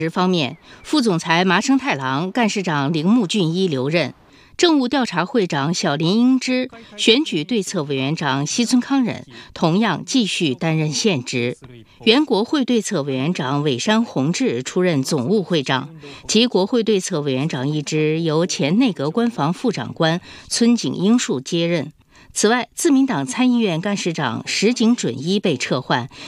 方面，副总裁麻生太郎、干事长铃木俊一留任，政务调查会长小林英之、选举对策委员长西村康稔同样继续担任现职。原国会对策委员长尾山弘志出任总务会长，及国会对策委员长一职由前内阁官房副长官村井英树接任。此外，自民党参议院干事长石井准一被撤换，